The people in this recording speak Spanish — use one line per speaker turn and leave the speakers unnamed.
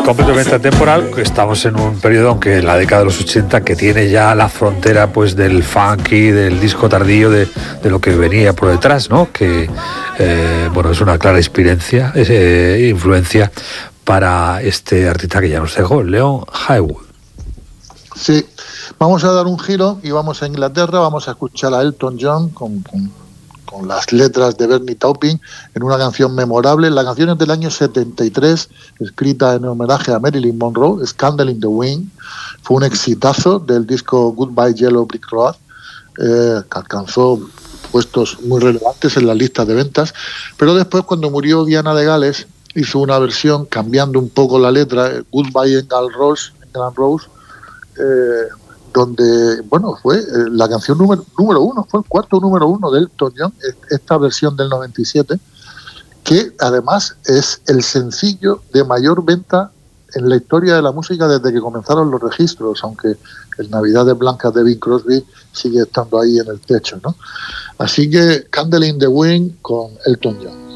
completamente atemporal. Estamos en un periodo, aunque la década de los 80, que tiene ya la frontera pues del funky, del disco tardío, de lo que venía por detrás, ¿no? Que bueno, es una clara influencia para este artista que ya nos dejó, Leon Haywood.
Sí, vamos a dar un giro y vamos a Inglaterra, vamos a escuchar a Elton John con las letras de Bernie Taupin en una canción memorable. La canción es del año 73, escrita en homenaje a Marilyn Monroe, Candle in the Wind. Fue un exitazo del disco Goodbye Yellow Brick Road, que alcanzó puestos muy relevantes en las listas de ventas, pero después, cuando murió Diana de Gales, hizo una versión cambiando un poco la letra, Goodbye England Rose, donde, bueno, fue la canción número uno, fue el cuarto número uno de Elton John, esta versión del 97, que además es el sencillo de mayor venta en la historia de la música desde que comenzaron los registros, aunque el Navidades Blancas de Bing Crosby sigue estando ahí en el techo, ¿no? Así que Candle in the Wind con Elton John.